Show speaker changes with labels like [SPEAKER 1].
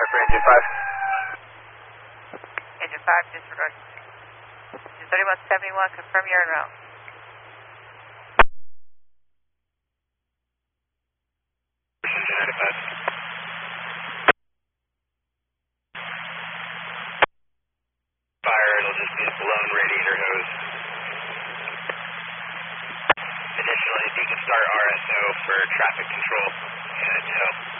[SPEAKER 1] traffic for engine 5.
[SPEAKER 2] Engine 5, disregard. Engine 3171, confirm you're en route.
[SPEAKER 1] Fire, it'll just be a blown radiator hose. Additionally, you can start RSO for traffic control and tow.